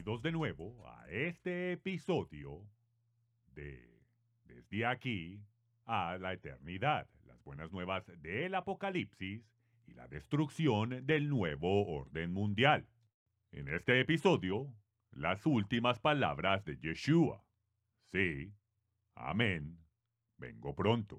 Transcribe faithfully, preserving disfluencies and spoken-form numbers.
Bienvenidos de nuevo a este episodio de Desde aquí a la eternidad, las buenas nuevas del apocalipsis y la destrucción del nuevo orden mundial. En este episodio, las últimas palabras de Yeshua. Sí, amén, vengo pronto.